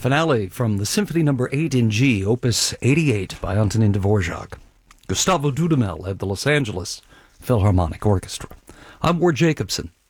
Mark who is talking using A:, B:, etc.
A: Finale from the Symphony No. 8 in G, Opus 88 by Antonin Dvorak. Gustavo Dudamel led the Los Angeles Philharmonic Orchestra. I'm Ward Jacobson.